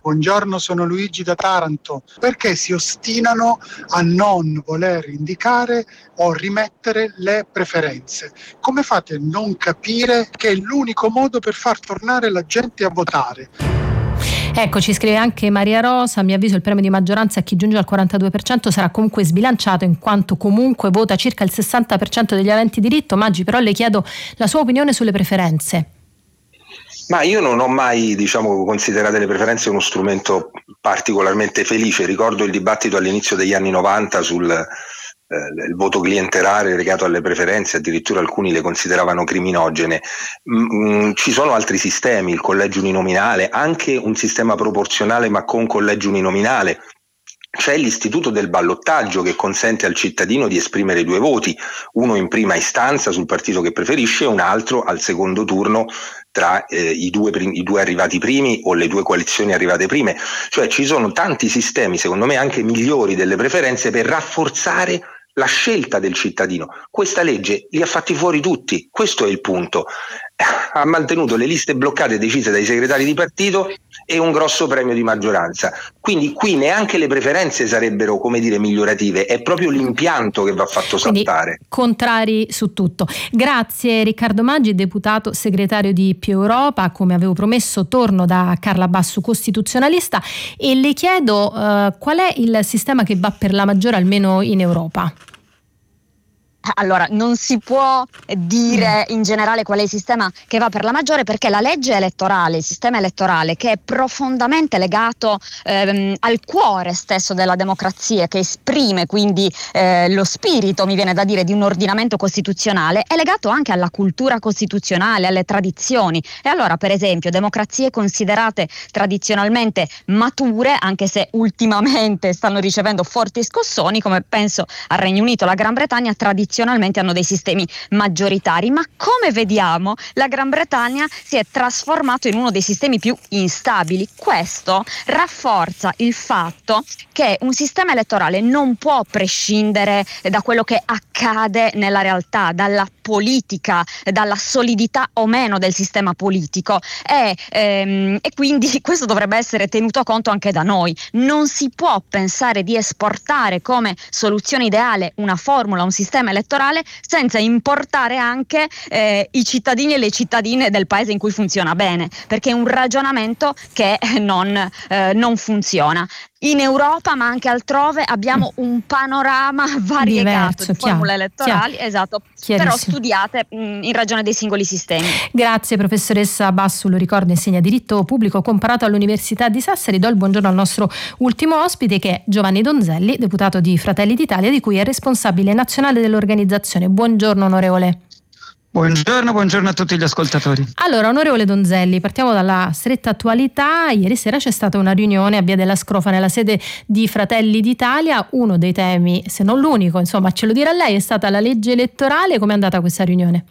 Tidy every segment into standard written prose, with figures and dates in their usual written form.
buongiorno, sono Luigi da Taranto. Perché si ostinano a non voler indicare o rimettere le preferenze? Come fate a non capire che è l'unico modo per far tornare la gente a votare? Ecco, ci scrive anche Maria Rosa: a mio avviso il premio di maggioranza a chi giunge al 42% sarà comunque sbilanciato, in quanto comunque vota circa il 60% degli aventi diritto. Maggi, però le chiedo la sua opinione sulle preferenze. Ma io non ho mai, considerato le preferenze uno strumento particolarmente felice. Ricordo il dibattito all'inizio degli anni 90 sul il voto clientelare legato alle preferenze, addirittura alcuni le consideravano criminogene. Ci sono altri sistemi, il collegio uninominale, anche un sistema proporzionale ma con collegio uninominale. C'è l'istituto del ballottaggio che consente al cittadino di esprimere 2 voti, uno in prima istanza sul partito che preferisce e un altro al secondo turno tra i due arrivati primi o le 2 coalizioni arrivate prime. Cioè ci sono tanti sistemi, secondo me anche migliori delle preferenze, per rafforzare la scelta del cittadino. Questa legge li ha fatti fuori tutti, questo è il punto. Ha mantenuto le liste bloccate decise dai segretari di partito e un grosso premio di maggioranza. Quindi qui neanche le preferenze sarebbero, migliorative, è proprio l'impianto che va fatto saltare. Quindi contrari su tutto. Grazie Riccardo Maggi, deputato segretario di Più Europa. Come avevo promesso torno da Carla Bassu, costituzionalista, e le chiedo qual è il sistema che va per la maggiore almeno in Europa. Allora, non si può dire in generale qual è il sistema che va per la maggiore, perché la legge elettorale, il sistema elettorale, che è profondamente legato al cuore stesso della democrazia, che esprime quindi lo spirito, mi viene da dire, di un ordinamento costituzionale, è legato anche alla cultura costituzionale, alle tradizioni. E allora, per esempio, democrazie considerate tradizionalmente mature, anche se ultimamente stanno ricevendo forti scossoni, come penso al Regno Unito, la Gran Bretagna, tradizionalmente hanno dei sistemi maggioritari, ma come vediamo la Gran Bretagna si è trasformato in uno dei sistemi più instabili. Questo rafforza il fatto che un sistema elettorale non può prescindere da quello che accade nella realtà, dalla politica, dalla solidità o meno del sistema politico, e quindi questo dovrebbe essere tenuto conto anche da noi. Non si può pensare di esportare come soluzione ideale una formula, un sistema elettorale, senza importare anche i cittadini e le cittadine del paese in cui funziona bene, perché è un ragionamento che non funziona. In Europa, ma anche altrove, abbiamo un panorama variegato di formule elettorali, esatto, però studiate in ragione dei singoli sistemi. Grazie professoressa Bassu, lo ricordo, insegna diritto pubblico comparato all'Università di Sassari. Do il buongiorno al nostro ultimo ospite, che è Giovanni Donzelli, deputato di Fratelli d'Italia, di cui è responsabile nazionale dell'organizzazione. Buongiorno onorevole. Buongiorno a tutti gli ascoltatori. Allora, onorevole Donzelli, partiamo dalla stretta attualità. Ieri sera c'è stata una riunione a Via della Scrofa, nella sede di Fratelli d'Italia. Uno dei temi, se non l'unico, insomma, ce lo dirà lei, è stata la legge elettorale. Com'è andata questa riunione?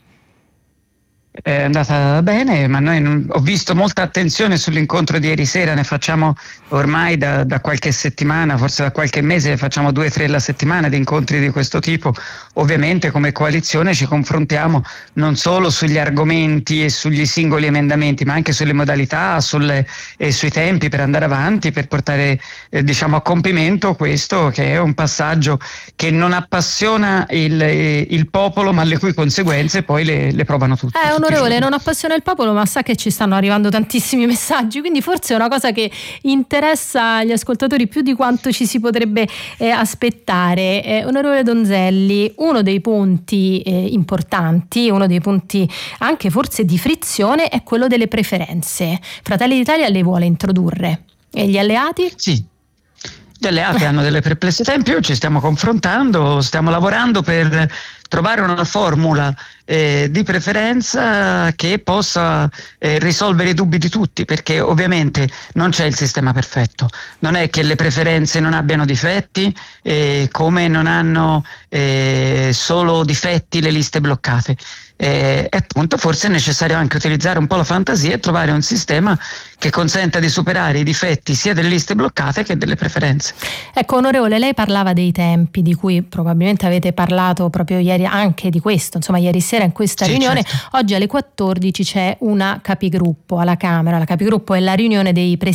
È andata bene, ma noi ho visto molta attenzione sull'incontro di ieri sera. Ne facciamo ormai da qualche settimana, forse da qualche mese, facciamo 2 o 3 alla settimana di incontri di questo tipo. Ovviamente come coalizione ci confrontiamo non solo sugli argomenti e sugli singoli emendamenti, ma anche sulle modalità e sui tempi per andare avanti, per portare a compimento questo, che è un passaggio che non appassiona il popolo, ma le cui conseguenze poi le provano tutti. Onorevole, non appassiona il popolo, ma sa che ci stanno arrivando tantissimi messaggi, quindi forse è una cosa che interessa gli ascoltatori più di quanto ci si potrebbe aspettare. Onorevole Donzelli, uno dei punti importanti, uno dei punti anche forse di frizione, è quello delle preferenze. Fratelli d'Italia le vuole introdurre, e gli alleati? Sì. Gli alleati hanno delle perplessità in più, ci stiamo confrontando, stiamo lavorando per trovare una formula di preferenza che possa risolvere i dubbi di tutti, perché ovviamente non c'è il sistema perfetto. Non è che le preferenze non abbiano difetti, come non hanno solo difetti le liste bloccate. E appunto forse è necessario anche utilizzare un po' la fantasia e trovare un sistema che consenta di superare i difetti sia delle liste bloccate che delle preferenze. Ecco, onorevole, lei parlava dei tempi, di cui probabilmente avete parlato proprio ieri, anche di questo, insomma ieri sera in questa riunione. Certo. Oggi alle 14 c'è una capigruppo alla Camera. La capigruppo è la riunione dei presidenti